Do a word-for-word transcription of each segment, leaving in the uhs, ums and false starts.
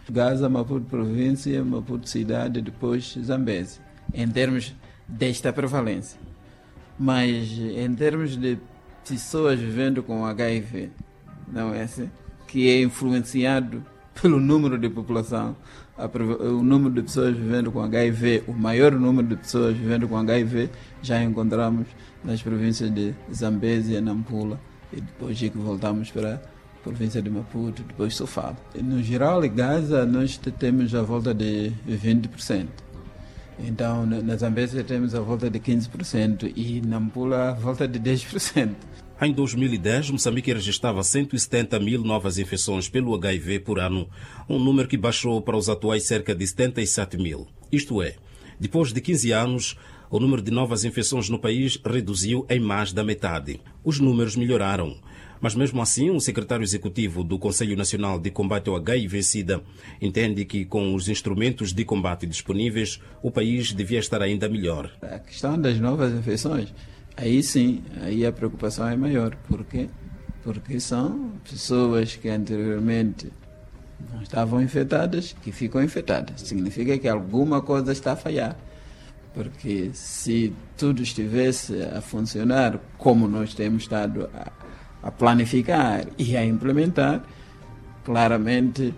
Gaza, Maputo província, Maputo cidade, depois Zambésia, em termos desta prevalência. Mas em termos de pessoas vivendo com H I V, não é assim? Que é influenciado pelo número de população, o número de pessoas vivendo com H I V, o maior número de pessoas vivendo com H I V, já encontramos nas províncias de Zambésia, Nampula, e depois é que voltamos para a província de Maputo, depois Sofala. No geral, em Gaza, nós temos a volta de vinte por cento. Então, na Zambésia temos a volta de quinze por cento e Nampula a volta de dez por cento. Em dois mil e dez, Moçambique registrava cento e setenta mil novas infecções pelo H I V por ano, um número que baixou para os atuais cerca de setenta e sete mil. Isto é, depois de quinze anos, o número de novas infecções no país reduziu em mais da metade. Os números melhoraram, mas mesmo assim o secretário executivo do Conselho Nacional de Combate ao H I V-Sida entende que com os instrumentos de combate disponíveis, o país devia estar ainda melhor. A questão das novas infecções, aí sim, aí a preocupação é maior. Por quê? Porque são pessoas que anteriormente não estavam infectadas, que ficam infectadas. Significa que alguma coisa está a falhar. Porque se tudo estivesse a funcionar como nós temos estado a, a planificar e a implementar, claramente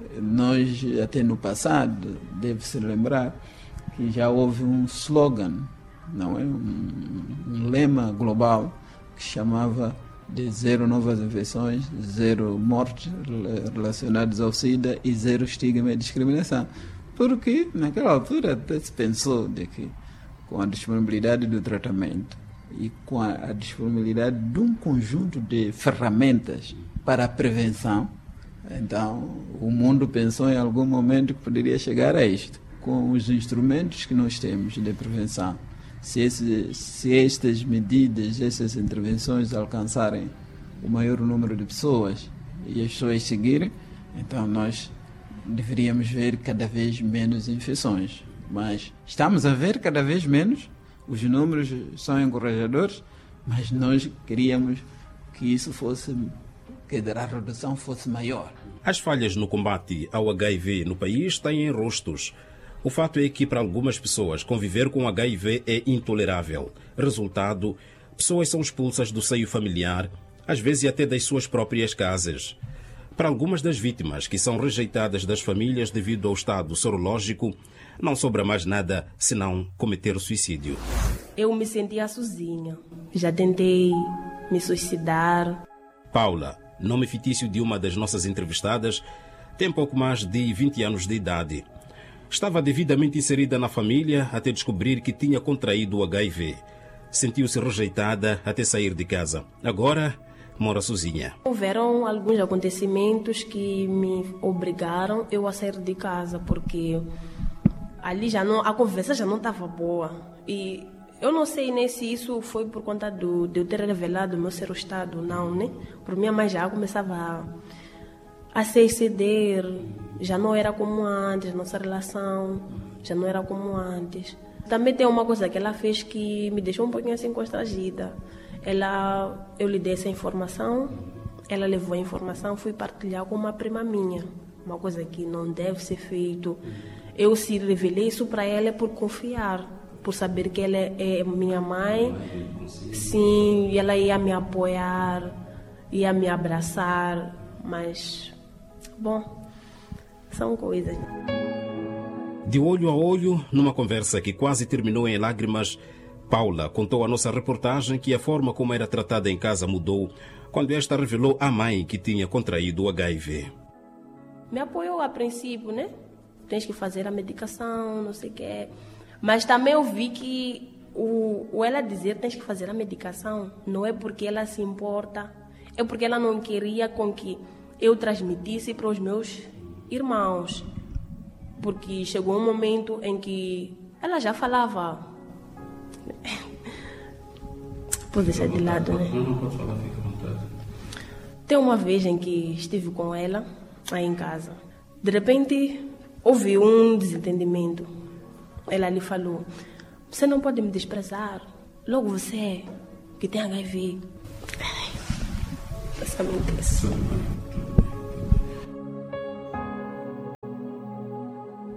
nós, até no passado, deve-se lembrar que já houve um slogan, não é? Um, um lema global que chamava de zero novas infecções, zero mortes relacionadas ao SIDA e zero estigma e discriminação. Porque naquela altura até se pensou de que com a disponibilidade do tratamento e com a, a disponibilidade de um conjunto de ferramentas para a prevenção, então o mundo pensou em algum momento que poderia chegar a isto. Com os instrumentos que nós temos de prevenção, se, esse, se estas medidas, essas intervenções alcançarem o maior número de pessoas e as pessoas seguirem, então nós deveríamos ver cada vez menos infecções. Mas estamos a ver cada vez menos, os números são encorajadores, mas nós queríamos que isso fosse, que a redução fosse maior. As falhas no combate ao H I V no país têm rostos. O fato é que para algumas pessoas conviver com H I V é intolerável. Resultado, pessoas são expulsas do seio familiar, às vezes até das suas próprias casas. Para algumas das vítimas que são rejeitadas das famílias devido ao estado sorológico, não sobra mais nada senão cometer suicídio. Eu me sentia sozinha. Já tentei me suicidar. Paula, nome fictício de uma das nossas entrevistadas, tem pouco mais de vinte anos de idade. Estava devidamente inserida na família até descobrir que tinha contraído o H I V. Sentiu-se rejeitada até sair de casa. Agora mora sozinha. Houveram alguns acontecimentos que me obrigaram eu a sair de casa, porque ali já não, a conversa já não estava boa. E eu não sei nem se isso foi por conta do, de eu ter revelado o meu ser estado, não, né? Por minha mãe já começava a, a se exceder, já não era como antes, nossa relação já não era como antes. Também tem uma coisa que ela fez que me deixou um pouquinho assim constrangida. Ela, eu lhe dei essa informação, ela levou a informação, fui partilhar com uma prima minha, uma coisa que não deve ser feito. Eu se revelei isso para ela por confiar, por saber que ela é minha mãe, sim, e ela ia me apoiar, ia me abraçar, mas, bom, são coisas. De olho a olho, numa conversa que quase terminou em lágrimas, Paula contou à nossa reportagem que a forma como era tratada em casa mudou quando esta revelou à mãe que tinha contraído o H I V. Me apoiou a princípio, né? Tens que fazer a medicação, não sei o quê. Mas também eu vi que o, o ela dizer tens que fazer a medicação não é porque ela se importa, é porque ela não queria com que eu transmitisse para os meus irmãos. Porque chegou um momento em que ela já falava... Pode deixar de lado, né? Não pode falar, fica à vontade. Tem uma vez em que estive com ela aí em casa. De repente houve um desentendimento. Ela lhe falou: você não pode me desprezar, logo você que tem H I V. Basicamente isso.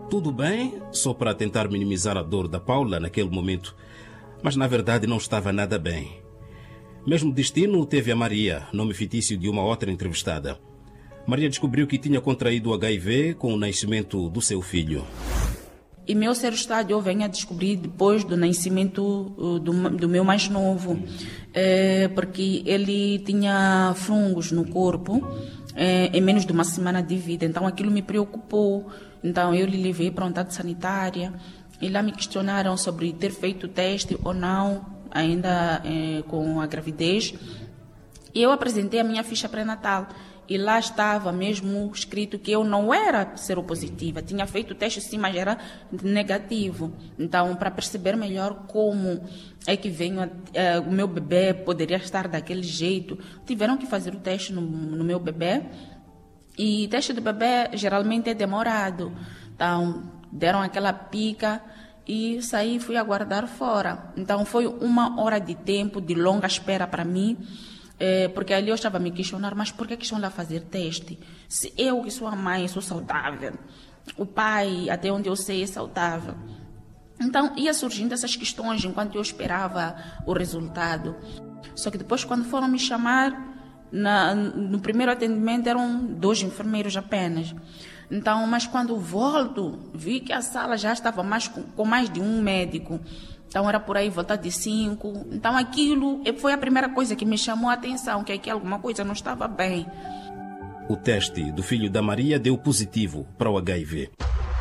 Tudo bem, só para tentar minimizar a dor da Paula naquele momento, mas na verdade não estava nada bem. Mesmo destino teve a Maria, nome fictício de uma outra entrevistada. Maria descobriu que tinha contraído o H I V com o nascimento do seu filho. E meu ser estado eu venho a descobrir depois do nascimento do, do meu mais novo, é, porque ele tinha fungos no corpo é, em menos de uma semana de vida, então aquilo me preocupou. Então eu lhe levei para a unidade sanitária e lá me questionaram sobre ter feito o teste ou não, ainda é, com a gravidez. E eu apresentei a minha ficha pré-natal. E lá estava mesmo escrito que eu não era seropositiva. Tinha feito o teste sim, mas era negativo. Então, para perceber melhor como é que venho, é, o meu bebê poderia estar daquele jeito, tiveram que fazer o teste no, no meu bebê. E o teste do bebê geralmente é demorado. Então, deram aquela pica e saí e fui aguardar fora. Então, foi uma hora de tempo, de longa espera para mim. É, porque ali eu estava a me questionar, mas por que, que estão lá a fazer teste? Se eu, que sou a mãe, sou saudável, o pai, até onde eu sei, é saudável. Então, ia surgindo essas questões enquanto eu esperava o resultado. Só que depois, quando foram me chamar, na, no primeiro atendimento eram dois enfermeiros apenas. Então, mas quando volto, vi que a sala já estava mais com, com mais de um médico. Então, era por aí, volta de cinco. Então, aquilo foi a primeira coisa que me chamou a atenção, que aqui alguma coisa não estava bem. O teste do filho da Maria deu positivo para o H I V.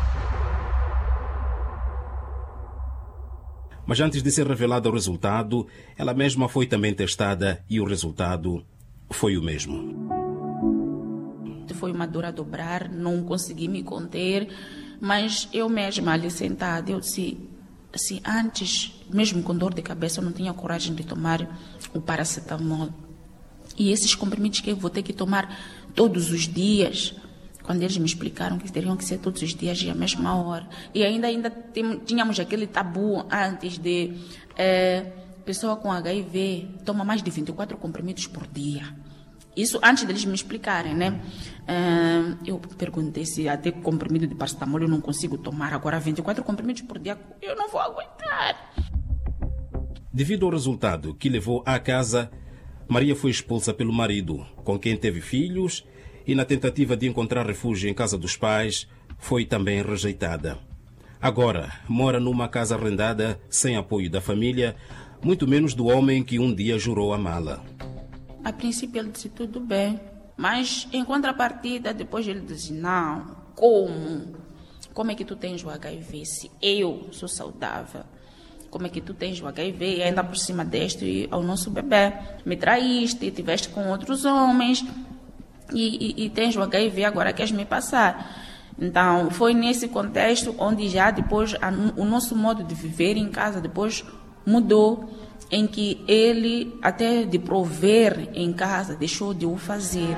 Mas antes de ser revelado o resultado, ela mesma foi também testada e o resultado foi o mesmo. Foi uma dor a dobrar, não consegui me conter, mas eu mesma ali sentada, eu disse... Assim, antes, mesmo com dor de cabeça, eu não tinha coragem de tomar o paracetamol. E esses comprimidos que eu vou ter que tomar todos os dias, quando eles me explicaram que teriam que ser todos os dias e à mesma hora. E ainda, ainda tínhamos aquele tabu antes de é, pessoa com H I V toma mais de vinte e quatro comprimidos por dia. Isso antes deles me explicarem, né? Uh, eu perguntei se até comprimido de paracetamol eu não consigo tomar. Agora vinte e quatro comprimidos por dia, eu não vou aguentar. Devido ao resultado que levou à casa, Maria foi expulsa pelo marido, com quem teve filhos, e na tentativa de encontrar refúgio em casa dos pais, foi também rejeitada. Agora, mora numa casa arrendada, sem apoio da família, muito menos do homem que um dia jurou amá-la. A princípio ele disse tudo bem, mas em contrapartida depois ele disse não, como? Como é que tu tens o H I V se eu sou saudável? Como é que tu tens o H I V e ainda por cima deste ao nosso bebê? Me traíste, tiveste com outros homens e, e, e tens o H I V, agora queres me passar? Então foi nesse contexto onde já depois a, o nosso modo de viver em casa depois mudou, em que ele, até de prover em casa, deixou de o fazer.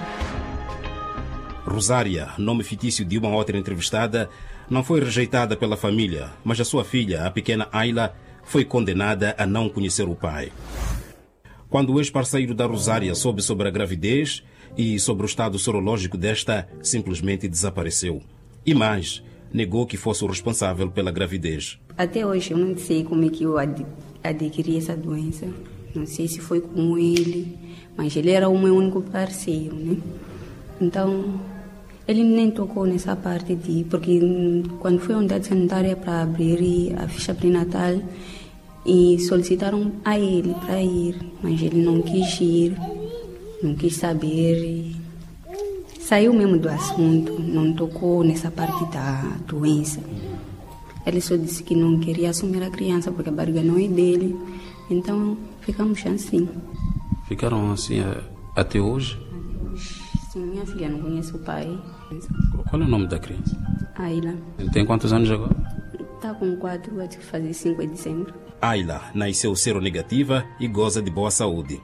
Rosária, nome fictício de uma outra entrevistada, não foi rejeitada pela família, mas a sua filha, a pequena Ayla, foi condenada a não conhecer o pai. Quando o ex-parceiro da Rosária soube sobre a gravidez e sobre o estado sorológico desta, simplesmente desapareceu. E mais, negou que fosse o responsável pela gravidez. Até hoje eu não sei como é que eu ad- adquiri essa doença. Não sei se foi com ele, mas ele era o meu único parceiro, né? Então, ele nem tocou nessa parte de... Porque quando foi a unidade sanitária para abrir a ficha pré-natal, e solicitaram a ele para ir, mas ele não quis ir, não quis saber... E... Saiu mesmo do assunto, não tocou nessa parte da doença. Ele só disse que não queria assumir a criança porque a barriga não é dele. Então, ficamos assim. Ficaram assim até hoje? Sim, minha filha não conhece o pai. Qual é o nome da criança? Ayla. Tem quantos anos agora? Está com quatro, vai fazer cinco de dezembro. Ayla nasceu seronegativa e goza de boa saúde.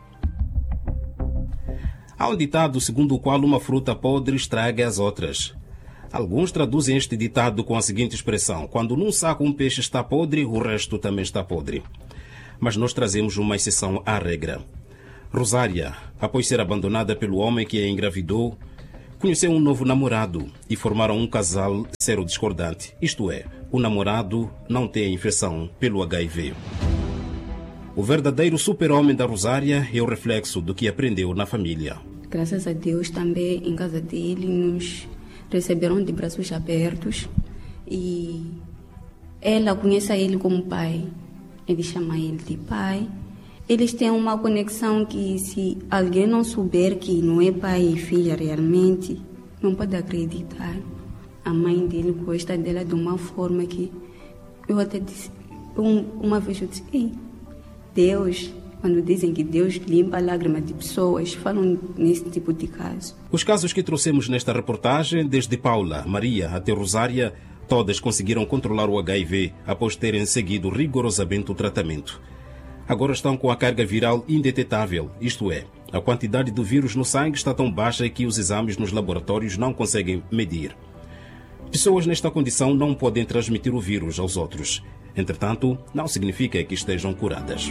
Há um ditado segundo o qual uma fruta podre estraga as outras. Alguns traduzem este ditado com a seguinte expressão: quando num saco um peixe está podre, o resto também está podre. Mas nós trazemos uma exceção à regra. Rosária, após ser abandonada pelo homem que a engravidou, conheceu um novo namorado e formaram um casal serodiscordante. Isto é, o namorado não tem a infecção pelo H I V. O verdadeiro super-homem da Rosária é o reflexo do que aprendeu na família. Graças a Deus, também em casa dele nos receberam de braços abertos e ela conhece ele como pai. Ele chama ele de pai. Eles têm uma conexão que, se alguém não souber que não é pai e filha realmente, não pode acreditar. A mãe dele gosta dela de uma forma que eu até disse, um, uma vez eu disse, ei, Deus, quando dizem que Deus limpa a lágrima de pessoas, falam nesse tipo de caso. Os casos que trouxemos nesta reportagem, desde Paula, Maria até Rosária, todas conseguiram controlar o H I V após terem seguido rigorosamente o tratamento. Agora estão com a carga viral indetetável, isto é, a quantidade do vírus no sangue está tão baixa que os exames nos laboratórios não conseguem medir. Pessoas nesta condição não podem transmitir o vírus aos outros. Entretanto, não significa que estejam curadas.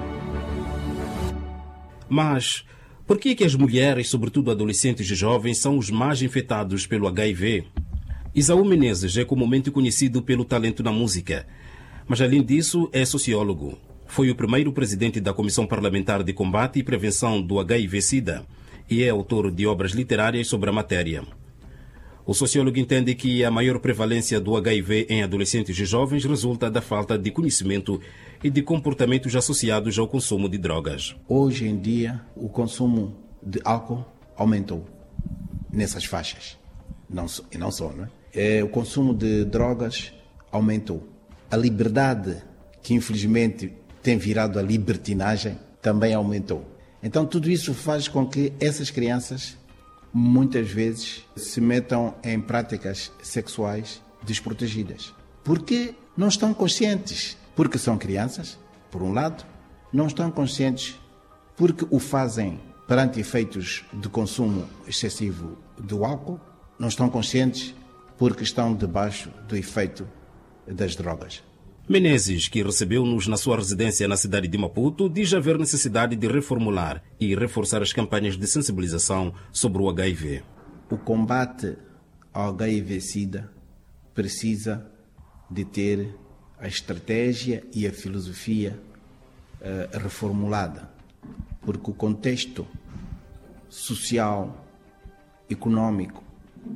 Mas por que que as mulheres, sobretudo adolescentes e jovens, são os mais infectados pelo H I V? Isaú Menezes é comumente conhecido pelo talento na música, mas além disso é sociólogo. Foi o primeiro presidente da Comissão Parlamentar de Combate e Prevenção do H I V-Sida e é autor de obras literárias sobre a matéria. O sociólogo entende que a maior prevalência do H I V em adolescentes e jovens resulta da falta de conhecimento e de comportamentos associados ao consumo de drogas. Hoje em dia, o consumo de álcool aumentou nessas faixas. Não só, e não só, não é? É, o consumo de drogas aumentou. A liberdade, que infelizmente tem virado a libertinagem, também aumentou. Então tudo isso faz com que essas crianças muitas vezes se metam em práticas sexuais desprotegidas. Porque não estão conscientes. Porque são crianças, por um lado, não estão conscientes porque o fazem perante efeitos de consumo excessivo do álcool, não estão conscientes porque estão debaixo do efeito das drogas. Menezes, que recebeu-nos na sua residência na cidade de Maputo, diz haver necessidade de reformular e reforçar as campanhas de sensibilização sobre o H I V. O combate ao H I V-Sida precisa de ter a estratégia e a filosofia uh, reformulada, porque o contexto social, econômico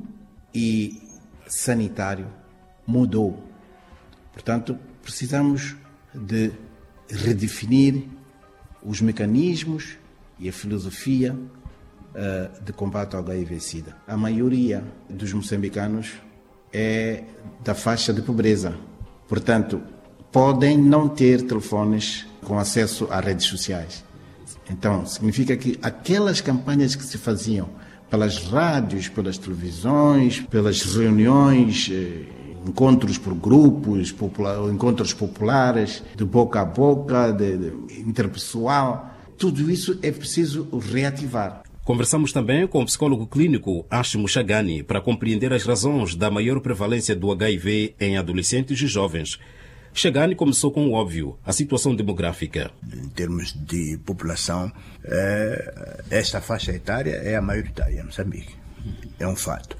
e sanitário mudou. Portanto, precisamos de redefinir os mecanismos e a filosofia uh, de combate ao H I V-Sida. A maioria dos moçambicanos é da faixa de pobreza. Portanto, podem não ter telefones com acesso a redes sociais. Então, significa que aquelas campanhas que se faziam pelas rádios, pelas televisões, pelas reuniões, eh, encontros por grupos, popula- encontros populares, de boca a boca, de, de, interpessoal, tudo isso é preciso reativar. Conversamos também com o psicólogo clínico Ashimo Chagani para compreender as razões da maior prevalência do H I V em adolescentes e jovens. Chagani começou com o óbvio, a situação demográfica. Em termos de população, é, esta faixa etária é a maioritária em Moçambique. É um fato.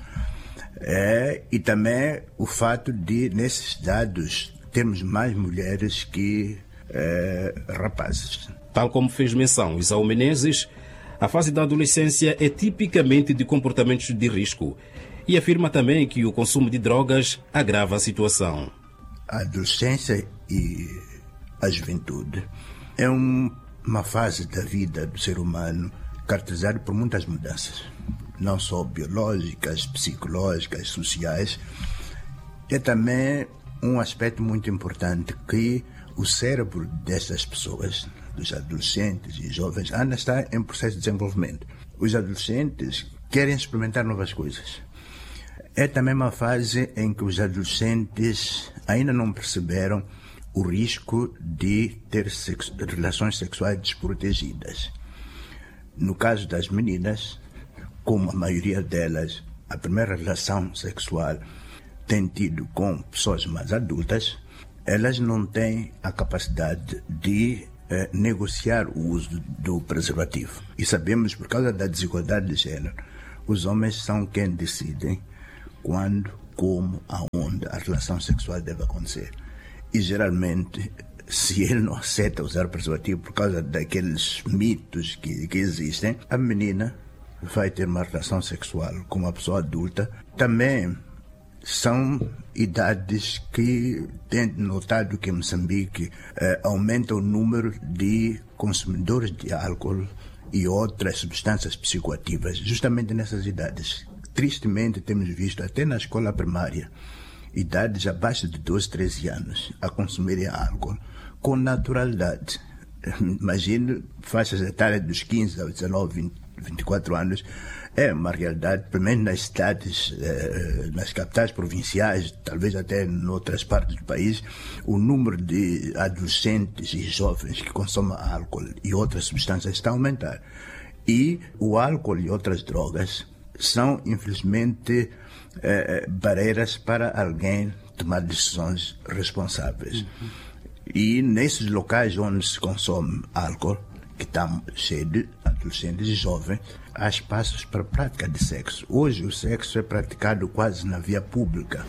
É, e também o fato de, nesses dados, termos mais mulheres que é, rapazes. Tal como fez menção Isaú Menezes, a fase da adolescência é tipicamente de comportamentos de risco e afirma também que o consumo de drogas agrava a situação. A adolescência e a juventude é um, uma fase da vida do ser humano caracterizada por muitas mudanças, não só biológicas, psicológicas, sociais. É também um aspecto muito importante que o cérebro dessas pessoas, dos adolescentes e jovens, ainda está em processo de desenvolvimento. Os adolescentes querem experimentar novas coisas. É também uma fase em que os adolescentes ainda não perceberam o risco de ter sexo, relações sexuais desprotegidas. No caso das meninas, como a maioria delas, a primeira relação sexual tem tido com pessoas mais adultas, elas não têm a capacidade de eh, negociar o uso do preservativo. E sabemos, por causa da desigualdade de género, os homens são quem decidem quando, como, aonde a relação sexual deve acontecer. E geralmente, se ele não aceita usar preservativo por causa daqueles mitos que, que existem, a menina vai ter uma relação sexual com uma pessoa adulta. Também são idades que têm notado que em Moçambique eh, aumenta o número de consumidores de álcool e outras substâncias psicoativas, justamente nessas idades. Tristemente, temos visto até na escola primária, idades abaixo de doze, treze anos, a consumirem álcool com naturalidade. Imagine faixas etárias dos quinze aos dezanove, vinte, vinte e quatro anos, é uma realidade, pelo menos nas cidades, eh, nas capitais provinciais, talvez até em outras partes do país, o número de adolescentes e jovens que consomem álcool e outras substâncias está a aumentar. E o álcool e outras drogas são, infelizmente, eh, barreiras para alguém tomar decisões responsáveis. Uhum. E nesses locais onde se consome álcool, que estão cheios de adolescentes e jovens, há espaços para a prática de sexo. Hoje o sexo é praticado quase na via pública.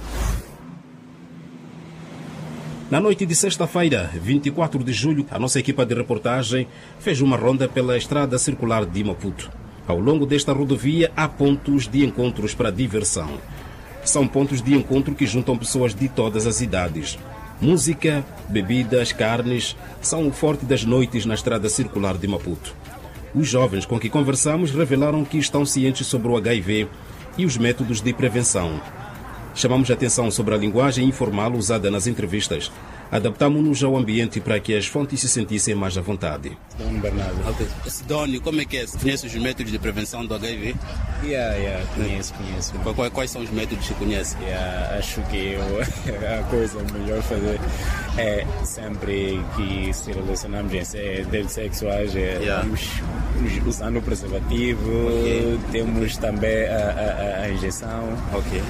Na noite de sexta-feira, vinte e quatro de julho, a nossa equipa de reportagem fez uma ronda pela estrada circular de Maputo. Ao longo desta rodovia há pontos de encontros para diversão. São pontos de encontro que juntam pessoas de todas as idades. Música, bebidas, carnes são o forte das noites na estrada circular de Maputo. Os jovens com que conversamos revelaram que estão cientes sobre o H I V e os métodos de prevenção. Chamamos a atenção sobre a linguagem informal usada nas entrevistas. Adaptámos-nos ao ambiente para que as fontes se sentissem mais à vontade. Sidónio Bernardo. Okay. Sidónio, como é que é? Conhece os métodos de prevenção do H I V? Yeah, yeah, conheço, conheço. Quais, quais são os métodos que conhece? Yeah, acho que eu, a coisa melhor fazer é sempre que se relacionamos em termos sexuais, é, yeah. vamos usando o preservativo, okay. Temos também a, a, a injeção. Ok.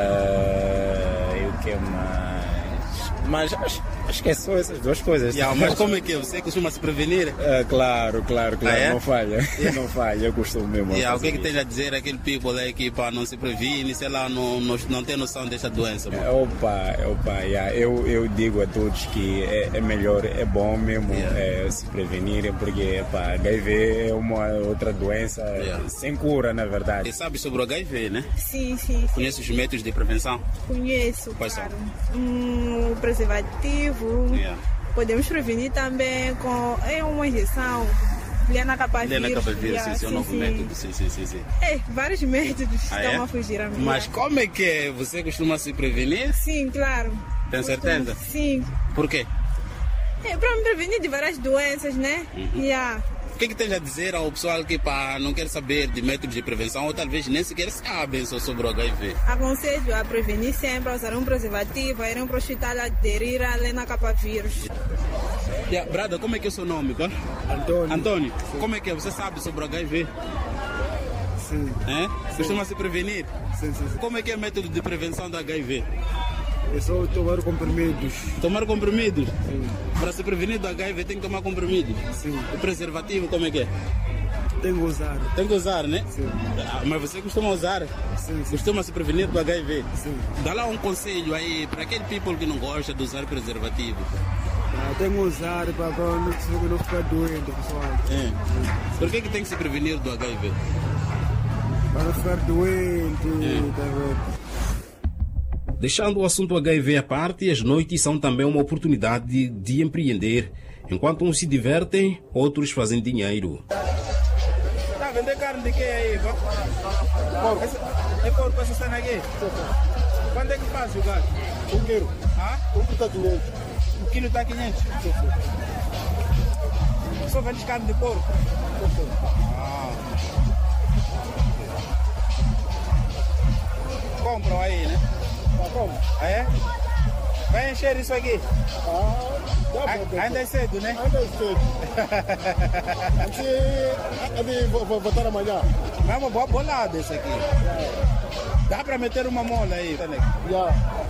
Uh, e o que mais? Mas acho, acho que é só essas duas coisas. Yeah, mas como é que é? Você costuma se prevenir? Uh, claro, claro, claro. Ah, é? Não falha. Não falha, eu costumo mesmo. Yeah, o que é que tem a dizer aquele people aí que pá, não se previne, sei lá, não, não, não tem noção desta doença? Uh, opa, opa, yeah. eu, eu digo a todos que é, é melhor, é bom mesmo yeah. é, se prevenirem, porque pá, H I V é uma outra doença yeah. sem cura, na verdade. Você sabe sobre o H I V, né? Sim, sim. sim. Conhece os métodos de prevenção? Conheço. Quais claro. são? Um, preservativo, yeah. podemos prevenir também com é uma injeção, lenacapavir. Lenacapavir, sim, sim, é um novo método, sim, sim, sim, sim. É, vários métodos ah, estão é? a fugir a mim. Mas como é que é? Você costuma se prevenir? Sim, claro. Tem certeza? Sim. Por quê? É, para me prevenir de várias doenças, né? Uhum. Yeah. O que, que tem a dizer ao pessoal que pá, não quer saber de métodos de prevenção ou talvez nem sequer sabem sobre o H I V? Aconselho a prevenir sempre, a usar um preservativo, a ir para o hospital a aderir a lenacapavírus. Yeah, Brada, como é que é o seu nome? Qual? Antônio. Antônio, sim. Como é que é? Você sabe sobre o H I V? Sim. É? Costuma se prevenir? Sim, sim, sim. Como é que é o método de prevenção do H I V? É só tomar comprimidos. Tomar comprimidos? Sim. Para se prevenir do H I V tem que tomar comprimidos? Sim. O preservativo como é que é? Tem que usar. Tem que usar, né? Sim. Ah, mas você costuma usar? Sim, sim. Costuma se prevenir do H I V? Sim. Dá lá um conselho aí para aquele people que não gosta de usar preservativo. Ah, tem que usar para não, não ficar doente, pessoal. É. Por que, que tem que se prevenir do H I V? Para não ficar doente. É. Tá. Deixando o assunto H I V à parte, as noites são também uma oportunidade de, de empreender. Enquanto uns se divertem, outros fazem dinheiro. Tá vender carne de quê aí? Porco. É porco essa cena aqui? Quanto é que faz o gato? Um quilo. Ah? Um quilo está quinhentos. Um quilo está quinhentos? Só vende carne de porco? Ah. Compram aí, né? Como? Ah, é? Vai encher isso aqui? Ah, dá A, ainda é cedo, né? Ainda é cedo. Aqui, vou, vou botar amanhã. É uma boa bolada isso aqui. Dá para meter uma mola aí, tá, né? Yeah.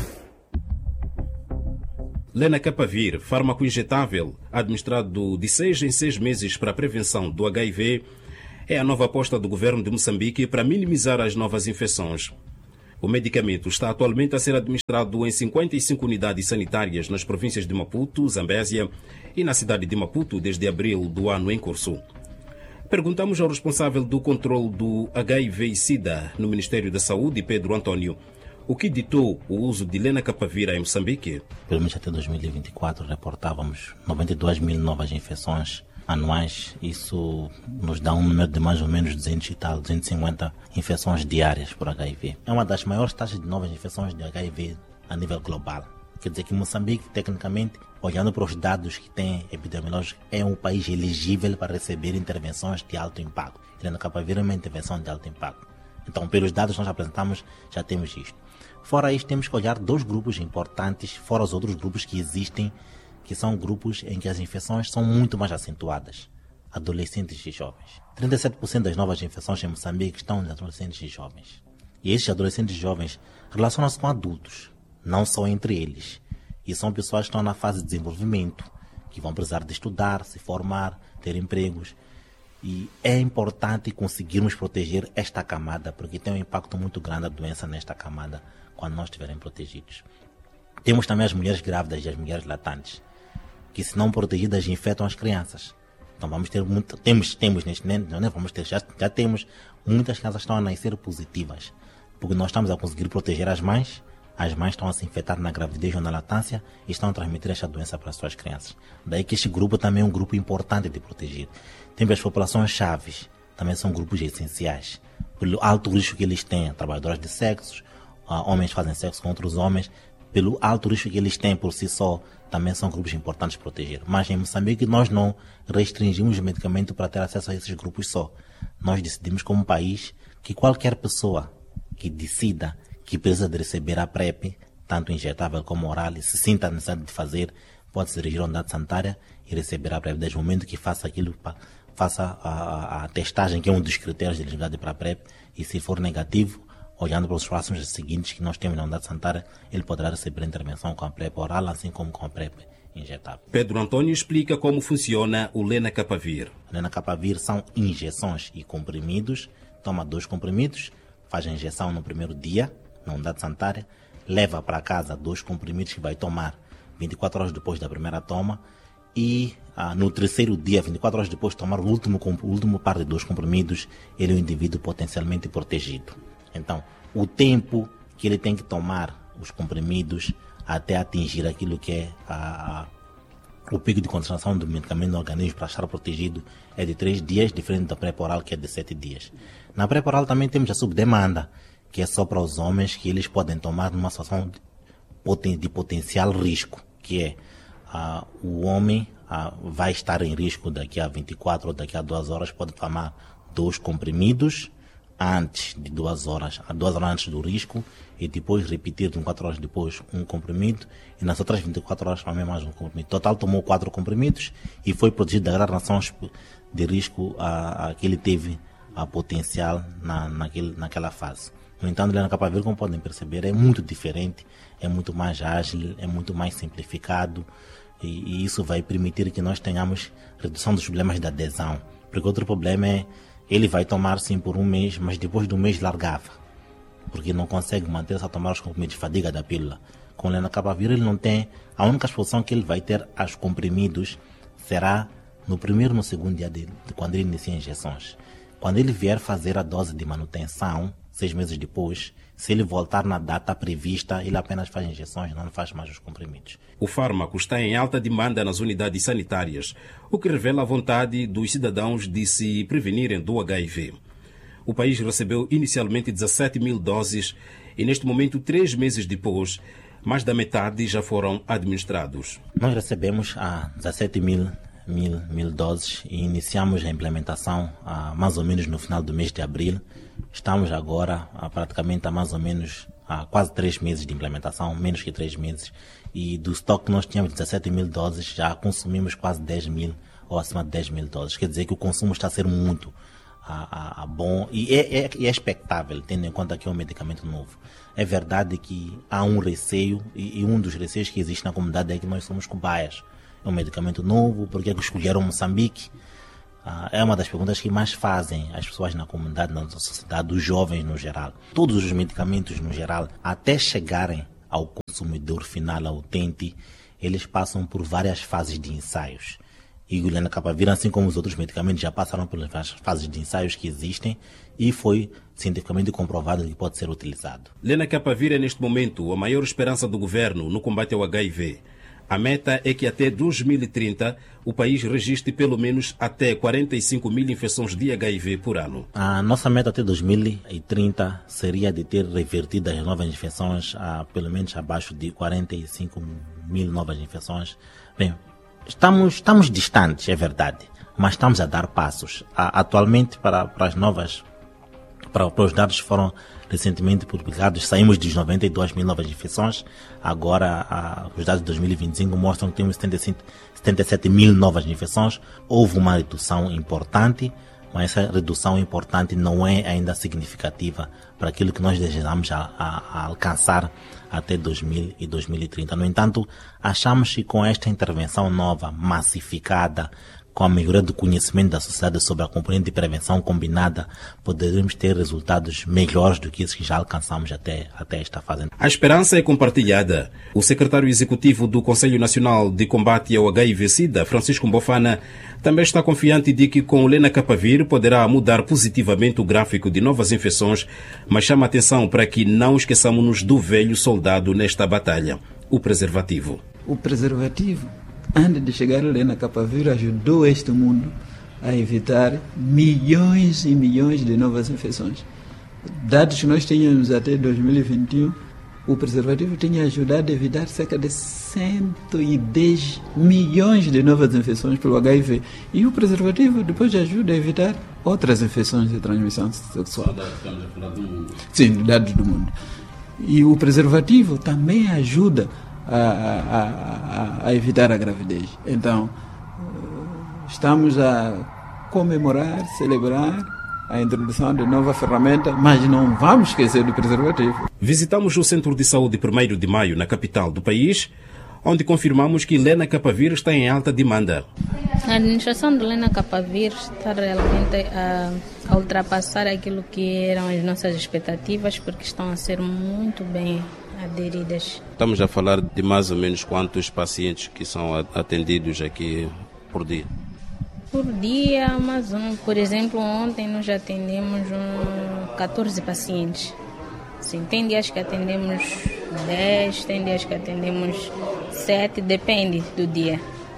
Lenacapavir, fármaco injetável, administrado de seis em seis meses para a prevenção do H I V, é a nova aposta do governo de Moçambique para minimizar as novas infecções. O medicamento está atualmente a ser administrado em cinquenta e cinco unidades sanitárias nas províncias de Maputo, Zambésia e na cidade de Maputo desde abril do ano em curso. Perguntamos ao responsável do controle do H I V e SIDA no Ministério da Saúde, Pedro Antônio, o que ditou o uso de lenacapavir em Moçambique. Pelo menos até dois mil e vinte e quatro reportávamos noventa e duas mil novas infecções anuais. Isso nos dá um número de mais ou menos duzentos e tal, duzentas e cinquenta infecções diárias por H I V. É uma das maiores taxas de novas infecções de H I V a nível global. Quer dizer que Moçambique, tecnicamente, olhando para os dados que tem epidemiológicos, é um país elegível para receber intervenções de alto impacto. Lenacapavir é uma intervenção de alto impacto. Então, pelos dados que nós apresentamos, já temos isto. Fora isso, temos que olhar dois grupos importantes, fora os outros grupos que existem, que são grupos em que as infecções são muito mais acentuadas. Adolescentes e jovens. trinta e sete por cento das novas infecções em Moçambique estão nos adolescentes e jovens. E esses adolescentes e jovens relacionam-se com adultos, não só entre eles. E são pessoas que estão na fase de desenvolvimento, que vão precisar de estudar, se formar, ter empregos. E é importante conseguirmos proteger esta camada, porque tem um impacto muito grande a doença nesta camada, quando nós estiverem protegidos. Temos também as mulheres grávidas e as mulheres latantes, que se não protegidas infectam as crianças. Então vamos ter muito, temos, temos neste momento, não é? Vamos ter, já, já temos muitas crianças que estão a nascer positivas, porque nós estamos a conseguir proteger as mães, as mães estão a se infectar na gravidez ou na latância e estão a transmitir esta doença para as suas crianças. Daí que este grupo também é um grupo importante de proteger. Temos as populações chaves, também são grupos essenciais, pelo alto risco que eles têm, trabalhadoras de sexos, homens que fazem sexo com outros homens, pelo alto risco que eles têm por si só, também são grupos importantes de proteger. Mas em Moçambique nós não restringimos o medicamento para ter acesso a esses grupos só. Nós decidimos como país que qualquer pessoa que decida que precisa de receber a PrEP, tanto injetável como oral, e se sinta a necessidade de fazer, pode se dirigir à unidade sanitária e receber a PrEP. Desde o momento que faça aquilo, faça a, a, a testagem, que é um dos critérios de elegibilidade para a PrEP, e se for negativo, olhando para os próximos seguintes que nós temos na unidade sanitária, ele poderá receber a intervenção com a PrEP oral, assim como com a PrEP injetável. Pedro Antônio explica como funciona o lenacapavir. O lenacapavir são injeções e comprimidos. Toma dois comprimidos, faz a injeção no primeiro dia, na unidade sanitária, leva para casa dois comprimidos que vai tomar vinte e quatro horas depois da primeira toma e ah, no terceiro dia, vinte e quatro horas depois de tomar o último, o último par de dois comprimidos, ele é um indivíduo potencialmente protegido. Então, o tempo que ele tem que tomar os comprimidos até atingir aquilo que é a, a, o pico de concentração do medicamento no organismo para estar protegido é de três dias, diferente da PrEP oral, que é de sete dias. Na PrEP oral também temos a subdemanda, que é só para os homens que eles podem tomar numa situação de, de potencial risco, que é uh, o homem uh, vai estar em risco daqui a vinte e quatro ou daqui a duas horas, pode tomar dois comprimidos antes de duas horas, a duas horas antes do risco, e depois repetir vinte e quatro horas depois um comprimido, e nas outras vinte e quatro horas também mais um comprimido. Total tomou quatro comprimidos e foi protegido da relação de risco a, a que ele teve a potencial na, naquele, naquela fase. No entanto, o lenacapavir, como podem perceber, é muito diferente, é muito mais ágil, é muito mais simplificado, e, e isso vai permitir que nós tenhamos redução dos problemas de adesão. Porque outro problema é, ele vai tomar sim por um mês, mas depois do mês largava, porque não consegue manter-se a tomar os comprimidos, fadiga da pílula. Com o lenacapavir ele não tem, a única exposição que ele vai ter aos comprimidos será no primeiro e no segundo dia de, de quando ele inicia injeções. Quando ele vier fazer a dose de manutenção, seis meses depois, se ele voltar na data prevista, ele apenas faz injeções, não faz mais os comprimidos. O fármaco está em alta demanda nas unidades sanitárias, o que revela a vontade dos cidadãos de se prevenirem do H I V. O país recebeu inicialmente dezassete mil doses e, neste momento, três meses depois, mais da metade já foram administrados. Nós recebemos ah, dezassete mil Mil, mil doses e iniciamos a implementação ah, mais ou menos no final do mês de abril. Estamos agora ah, praticamente há mais ou menos ah, quase três meses de implementação, menos que três meses, e do estoque que nós tínhamos de dezassete mil doses, já consumimos quase dez mil ou acima de dez mil doses. Quer dizer que o consumo está a ser muito ah, ah, bom e é, é, é expectável, tendo em conta que é um medicamento novo. É verdade que há um receio, e, e um dos receios que existe na comunidade é que nós somos cobaias. É um medicamento novo, porque é que escolheram Moçambique? Ah, é uma das perguntas que mais fazem as pessoas na comunidade, na sociedade, os jovens no geral. Todos os medicamentos no geral, até chegarem ao consumidor final, ao utente, eles passam por várias fases de ensaios. E o lenacapavir, assim como os outros medicamentos, já passaram pelas fases de ensaios que existem e foi cientificamente comprovado que pode ser utilizado. Lenacapavir é neste momento a maior esperança do governo no combate ao H I V. A meta é que até dois mil e trinta o país registre pelo menos até quarenta e cinco mil infecções de H I V por ano. A nossa meta até dois mil e trinta seria de ter revertido as novas infecções a pelo menos abaixo de quarenta e cinco mil novas infecções. Bem, estamos, estamos distantes, é verdade, mas estamos a dar passos. Atualmente, para, para as novas, para, para os dados que foram recentemente publicados, saímos dos noventa e duas mil novas infecções. Agora, a, os dados de dois mil e vinte e cinco mostram que temos setenta e cinco, setenta e sete mil novas infecções. Houve uma redução importante, mas essa redução importante não é ainda significativa para aquilo que nós desejamos a, a, a alcançar até dois mil e dois mil e trinta. No entanto, achamos que com esta intervenção nova, massificada, com a melhoria do conhecimento da sociedade sobre a componente de prevenção combinada, poderemos ter resultados melhores do que esses que já alcançamos até, até esta fase. A esperança é compartilhada. O secretário executivo do Conselho Nacional de Combate ao H I V SIDA, Francisco Mbofana, também está confiante de que com o lenacapavir poderá mudar positivamente o gráfico de novas infecções, mas chama atenção para que não esqueçamos do velho soldado nesta batalha, o preservativo. O preservativo, antes de chegar o lenacapavir, ajudou este mundo a evitar milhões e milhões de novas infecções. Dados que nós tínhamos até dois mil e vinte e um, o preservativo tinha ajudado a evitar cerca de cento e dez milhões de novas infecções pelo H I V. E o preservativo depois ajuda a evitar outras infecções de transmissão sexual. Sim, dados do mundo. E o preservativo também ajuda A, a, a, a evitar a gravidez. Então, estamos a comemorar, celebrar a introdução de nova ferramenta, mas não vamos esquecer do preservativo. Visitamos o Centro de Saúde primeiro de maio, na capital do país, onde confirmamos que lenacapavir está em alta demanda. A administração do lenacapavir está realmente a, a ultrapassar aquilo que eram as nossas expectativas, porque estão a ser muito bem aderidas. Estamos a falar de mais ou menos quantos pacientes que são atendidos aqui por dia? Por dia, mas um, por exemplo, ontem nós já atendemos um, catorze pacientes. Sim, tem dias que atendemos dez, tem dias que atendemos sete, depende do dia.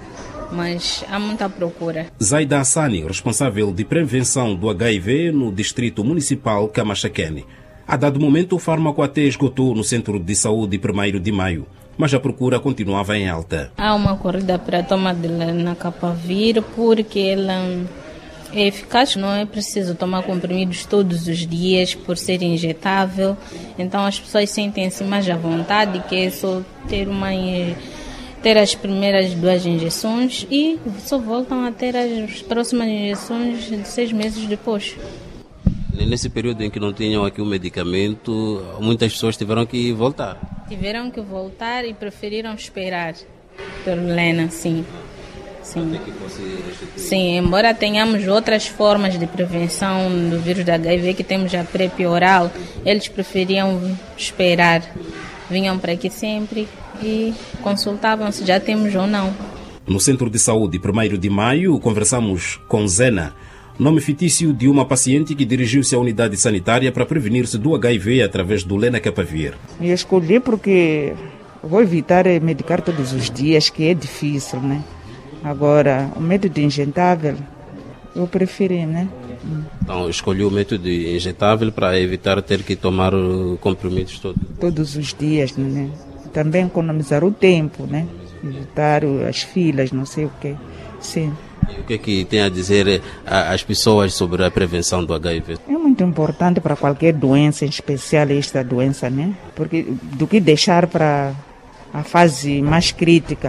Mas há muita procura. Zaida Hassani, responsável de prevenção do H I V no Distrito Municipal Camachaquene. A dado momento, o fármaco até esgotou no Centro de Saúde primeiro de maio, mas a procura continuava em alta. Há uma corrida para a toma de lenacapavir porque ela é eficaz, não é preciso tomar comprimidos todos os dias por ser injetável, então as pessoas sentem-se mais à vontade, que é só ter, uma, ter as primeiras duas injeções e só voltam a ter as próximas injeções de seis meses depois. Nesse período em que não tinham aqui o medicamento, muitas pessoas tiveram que voltar. Tiveram que voltar e preferiram esperar pelo Lena, sim. Sim. Sim, embora tenhamos outras formas de prevenção do vírus da H I V, que temos a PrEP oral, eles preferiam esperar. Vinham para aqui sempre e consultavam se já temos ou não. No Centro de Saúde primeiro de maio, conversamos com Zena, nome fictício de uma paciente que dirigiu-se à unidade sanitária para prevenir-se do H I V através do lenacapavir. Eu escolhi porque vou evitar medicar todos os dias, que é difícil, né? Agora, o método injetável, eu preferi, né? Então, escolhi o método injetável para evitar ter que tomar comprimidos todos? Todos os dias, né? Também economizar o tempo, né? Evitar as filas, não sei o quê. Sim. E o que é que tem a dizer às pessoas sobre a prevenção do H I V? É muito importante para qualquer doença, em especial esta doença, né? Porque do que deixar para a fase mais crítica.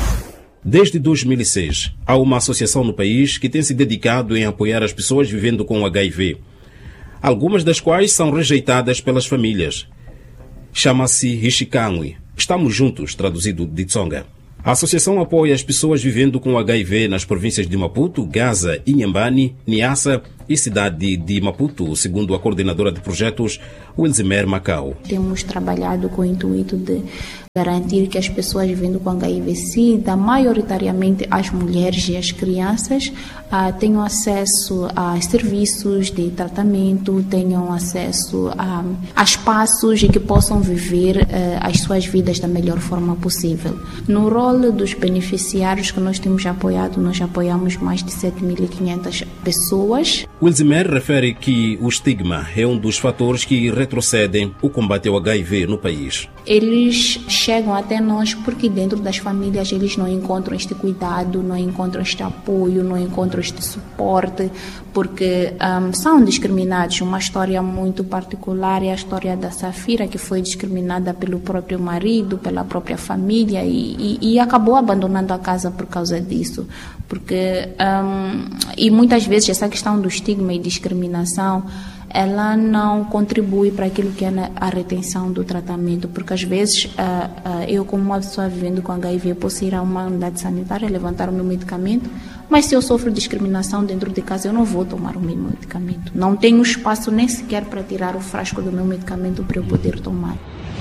Desde dois mil e seis, há uma associação no país que tem se dedicado em apoiar as pessoas vivendo com H I V, algumas das quais são rejeitadas pelas famílias. Chama-se Hishikangwe. Estamos juntos, traduzido de Tsonga. A associação apoia as pessoas vivendo com H I V nas províncias de Maputo, Gaza, Inhambane, Niassa e cidade de Maputo, segundo a coordenadora de projetos, Wilzimer Macau. Temos trabalhado com o intuito de garantir que as pessoas vivendo com H I V-Sida, maioritariamente as mulheres e as crianças, ah, tenham acesso a serviços de tratamento, tenham acesso a, a espaços e que possam viver ah, as suas vidas da melhor forma possível. No rol dos beneficiários que nós temos apoiado, nós apoiamos mais de sete mil e quinhentas pessoas. Wilzimer refere que o estigma é um dos fatores que retrocedem o combate ao H I V no país. Eles chegam até nós porque dentro das famílias eles não encontram este cuidado, não encontram este apoio, não encontram este suporte, porque um, são discriminados. Uma história muito particular é a história da Safira, que foi discriminada pelo próprio marido, pela própria família e, e, e acabou abandonando a casa por causa disso. Porque, um, e muitas vezes essa questão do estigma e discriminação, ela não contribui para aquilo que é a retenção do tratamento, porque às vezes uh, uh, eu, como uma pessoa vivendo com H I V, posso ir a uma unidade sanitária, levantar o meu medicamento, mas se eu sofro discriminação dentro de casa, eu não vou tomar o meu medicamento. Não tenho espaço nem sequer para tirar o frasco do meu medicamento para eu poder tomar.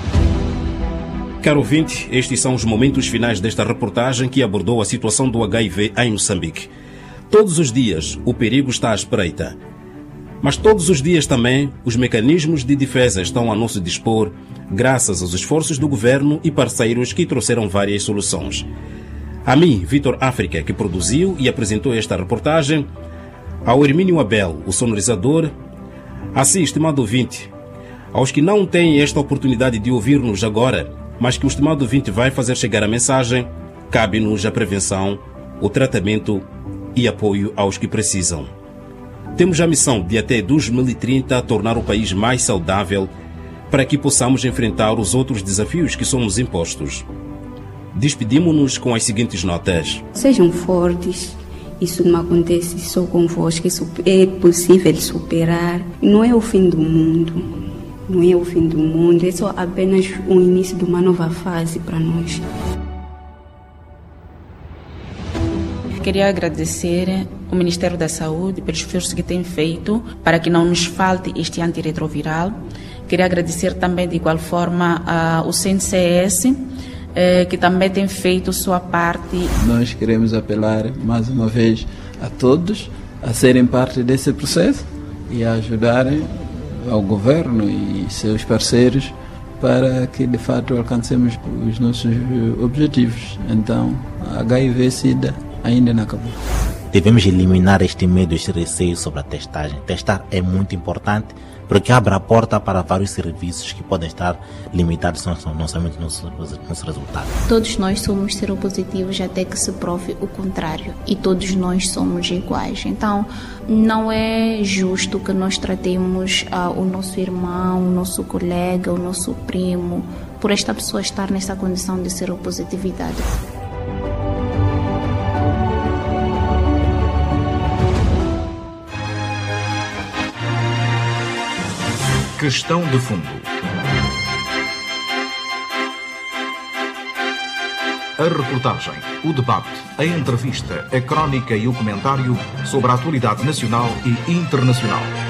Caro ouvinte, estes são os momentos finais desta reportagem que abordou a situação do H I V em Moçambique. Todos os dias o perigo está à espreita. Mas todos os dias também os mecanismos de defesa estão a nosso dispor, graças aos esforços do governo e parceiros que trouxeram várias soluções. A mim, Vitor África, que produziu e apresentou esta reportagem, ao Hermínio Abel, o sonorizador, a si, estimado ouvinte, aos que não têm esta oportunidade de ouvir-nos agora, mas que o estimado ouvinte vai fazer chegar a mensagem, cabe-nos a prevenção, o tratamento e apoio aos que precisam. Temos a missão de até dois mil e trinta tornar o país mais saudável para que possamos enfrentar os outros desafios que somos impostos. Despedimos-nos com as seguintes notas. Sejam fortes, isso não acontece só convosco, isso é possível superar. Não é o fim do mundo, não é o fim do mundo, é só apenas o início de uma nova fase para nós. Queria agradecer o Ministério da Saúde pelo esforço que tem feito para que não nos falte este antirretroviral. Queria agradecer também, de igual forma, ao C N C S, que também tem feito sua parte. Nós queremos apelar, mais uma vez, a todos a serem parte desse processo e a ajudarem ao governo e seus parceiros para que, de fato, alcancemos os nossos objetivos. Então, a H I V-Sida ainda não acabou. Devemos eliminar este medo, este receio sobre a testagem. Testar é muito importante porque abre a porta para vários serviços que podem estar limitados não somente nos nosso resultado. Todos nós somos seropositivos até que se prove o contrário e todos nós somos iguais. Então, não é justo que nós tratemos uh, o nosso irmão, o nosso colega, o nosso primo, por esta pessoa estar nessa condição de seropositividade. Questão de fundo. A reportagem, o debate, a entrevista, a crónica e o comentário sobre a atualidade nacional e internacional.